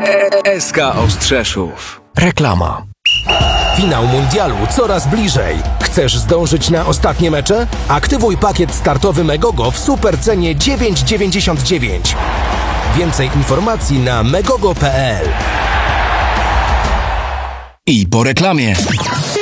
SK Ostrzeszów. Reklama. Finał mundialu coraz bliżej. Chcesz zdążyć na ostatnie mecze? Aktywuj pakiet startowy Megogo w supercenie 9,99. Więcej informacji na megogo.pl. I po reklamie.